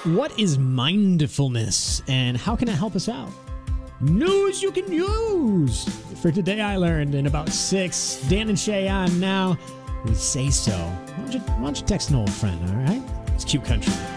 What is mindfulness and how can it help us out? News you can use. For today I learned in about 6. Dan and Shay on now. We say so. Why don't you text an old friend, all right? It's Cute Country.